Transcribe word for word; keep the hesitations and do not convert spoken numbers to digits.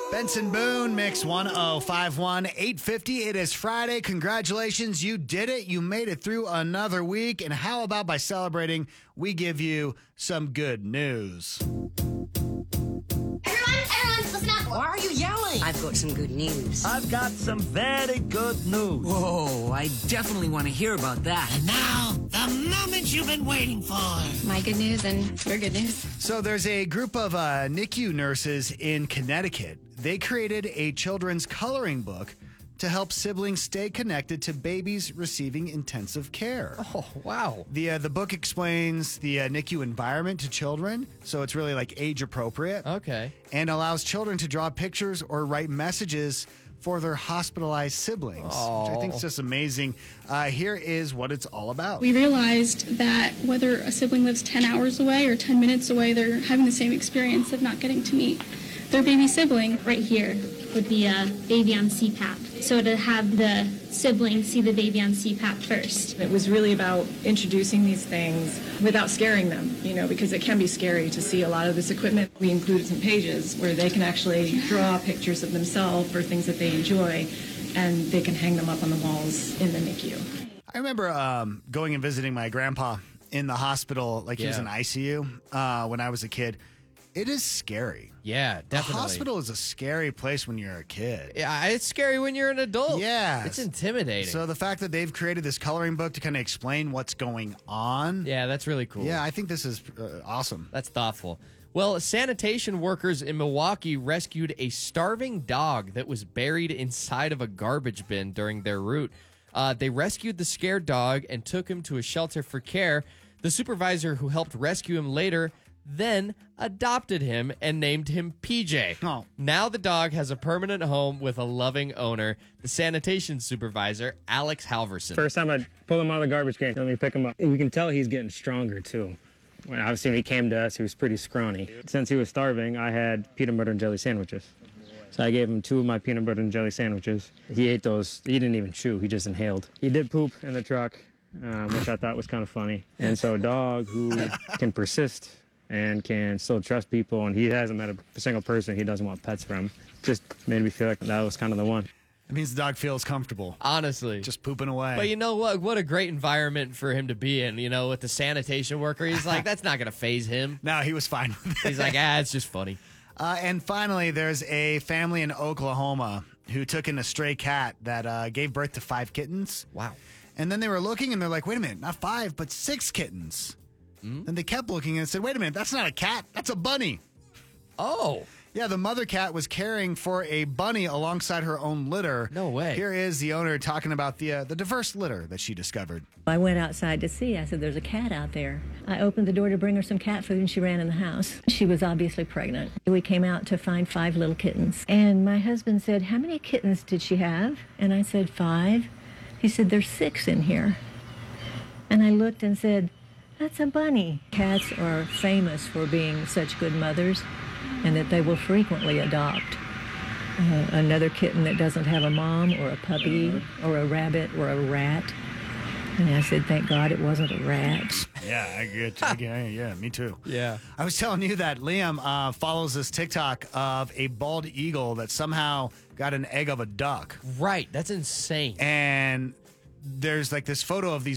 Benson Boone, Mix one oh five one, eight fifty. It is Friday. Congratulations. You did it. You made it through another week. And how about by celebrating, we give you some good news. Everyone, everyone, listen up. Why are you yelling? I've got some good news. I've got some very good news. Whoa, I definitely want to hear about that. And now, the moment you've been waiting for. My good news and your good news. So there's a group of uh, N I C U nurses in Connecticut. They created a children's coloring book to help siblings stay connected to babies receiving intensive care. Oh, wow. The uh, the book explains the uh, N I C U environment to children, so it's really like age appropriate. Okay. And allows children to draw pictures or write messages for their hospitalized siblings, Oh. which I think is just amazing. Uh, here is what it's all about. We realized that whether a sibling lives ten hours away or ten minutes away, they're having the same experience of not getting to meet their baby sibling. Right here would be a baby on C PAP. So to have the sibling see the baby on C PAP first. It was really about introducing these things without scaring them, you know, because it can be scary to see a lot of this equipment. We included some pages where they can actually draw pictures of themselves or things that they enjoy, and they can hang them up on the walls in the N I C U. I remember um, going and visiting my grandpa in the hospital, like he was Yeah. in I C U uh, when I was a kid. It is scary. Yeah, The definitely. hospital is a scary place when you're a kid. Yeah, it's scary when you're an adult. Yeah. It's intimidating. So the fact that they've created this coloring book to kind of explain what's going on. yeah, that's really cool. Yeah, I think this is uh, awesome. That's thoughtful. Well, sanitation workers in Milwaukee rescued a starving dog that was buried inside of a garbage bin during their route. Uh, they rescued the scared dog and took him to a shelter for care. The supervisor who helped rescue him later then adopted him and named him P J. Oh. Now the dog has a permanent home with a loving owner. The sanitation supervisor, Alex Halverson. First time I pulled him out of the garbage can, let me pick him up. We can tell he's getting stronger, too. When obviously when he came to us, he was pretty scrawny. Since he was starving, I had peanut butter and jelly sandwiches. So I gave him two of my peanut butter and jelly sandwiches. He ate those. He didn't even chew. He just inhaled. He did poop in the truck, um, which I thought was kind of funny. And so a dog who can persist and can still trust people, and he hasn't met a single person he doesn't want pets from, just made me feel like that was kind of the one. It means the dog feels comfortable. Honestly. Just pooping away. But you know what? What a great environment for him to be in, you know, with the sanitation worker. He's like, that's not going to faze him. No, he was fine with it. He's like, ah, it's just funny. Uh, and finally, there's a family in Oklahoma who took in a stray cat that uh, gave birth to five kittens. Wow. And then they were looking and they're like, wait a minute, not five, but six kittens. Mm? And they kept looking and said, wait a minute, that's not a cat, that's a bunny. Oh. Yeah, the mother cat was caring for a bunny alongside her own litter. No way. Here is the owner talking about the uh, the diverse litter that she discovered. I went outside to see. I said, there's a cat out there. I opened the door to bring her some cat food, and she ran in the house. She was obviously pregnant. We came out to find five little kittens. And my husband said, how many kittens did she have? And I said, five. He said, there's six in here. And I looked and said, that's a bunny. Cats are famous for being such good mothers, and that they will frequently adopt uh, another kitten that doesn't have a mom, or a puppy, or a rabbit, or a rat. And I said, thank God it wasn't a rat. Yeah, I get you. yeah, yeah, me too. Yeah. I was telling you that Liam uh, follows this TikTok of a bald eagle that somehow got an egg of a duck. Right. That's insane. And there's like this photo of these